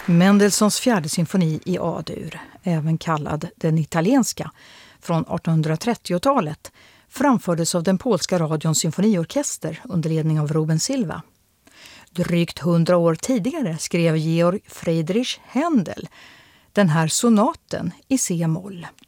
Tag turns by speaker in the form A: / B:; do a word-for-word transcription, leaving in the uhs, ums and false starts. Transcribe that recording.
A: Mendelssohns fjärde symfoni i A-dur, även kallad den italienska, från artonhundratrettiotalet, framfördes av den polska radions symfoniorkester under ledning av Ruben Silva. Drygt hundra år tidigare skrev Georg Friedrich Händel den här sonaten i C-moll.